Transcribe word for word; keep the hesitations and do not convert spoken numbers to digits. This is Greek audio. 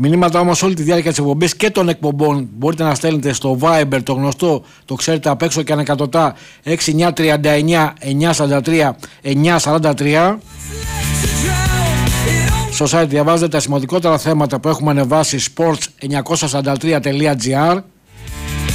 Μηνύματα όμως όλη τη διάρκεια της εκπομπής και των εκπομπών μπορείτε να στέλνετε στο Viber, το γνωστό, το ξέρετε απ' έξω και ανεκατοτά, έξι εννιά τριάντα εννιά εννιά σαράντα τρία εννιά σαράντα τρία. Στο site διαβάζετε τα σημαντικότερα θέματα που έχουμε ανεβάσει sports εννιακόσια σαράντα τρία τελεία τζι άρ.